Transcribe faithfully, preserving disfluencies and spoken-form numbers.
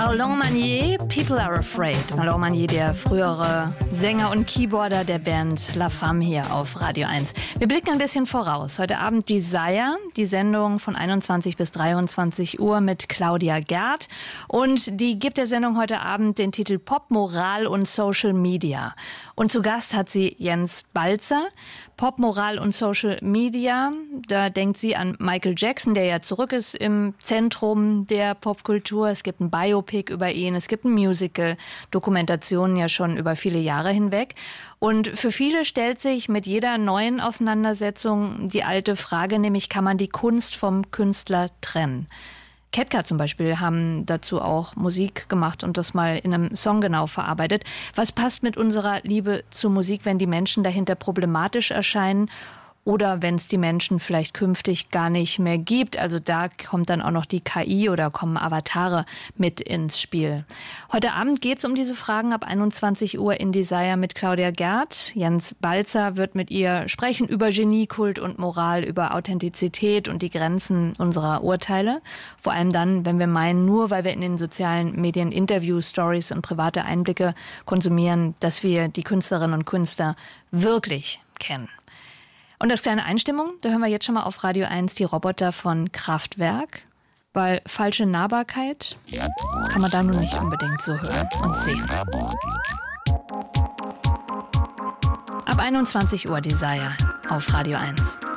Alain Manier, People Are Afraid. Alain Manier, der frühere Sänger und Keyboarder der Band La Femme hier auf Radio eins. Wir blicken ein bisschen voraus. Heute Abend Desire, die Sendung von einundzwanzig bis dreiundzwanzig Uhr mit Claudia Gerd. Und die gibt der Sendung heute Abend den Titel Pop, Moral und Social Media. Und zu Gast hat sie Jens Balzer. Pop, Moral und Social Media, da denkt sie an Michael Jackson, der ja zurück ist im Zentrum der Popkultur. Es gibt ein Biopic über ihn, es gibt ein Musical, Dokumentationen ja schon über viele Jahre hinweg. Und für viele stellt sich mit jeder neuen Auseinandersetzung die alte Frage, nämlich kann man die Kunst vom Künstler trennen? Ketka zum Beispiel haben dazu auch Musik gemacht und das mal in einem Song genau verarbeitet. Was passt mit unserer Liebe zur Musik, wenn die Menschen dahinter problematisch erscheinen oder wenn es die Menschen vielleicht künftig gar nicht mehr gibt? Also da kommt dann auch noch die K I oder kommen Avatare mit ins Spiel. Heute Abend geht es um diese Fragen ab einundzwanzig Uhr in Desire mit Claudia Gerd. Jens Balzer wird mit ihr sprechen über Geniekult und Moral, über Authentizität und die Grenzen unserer Urteile. Vor allem dann, wenn wir meinen, nur weil wir in den sozialen Medien Interviews, Stories und private Einblicke konsumieren, dass wir die Künstlerinnen und Künstler wirklich kennen. Und als kleine Einstimmung, da hören wir jetzt schon mal auf Radio eins die Roboter von Kraftwerk, weil falsche Nahbarkeit kann man da nun nicht unbedingt so hören und sehen. Ab einundzwanzig Uhr Desire auf Radio eins.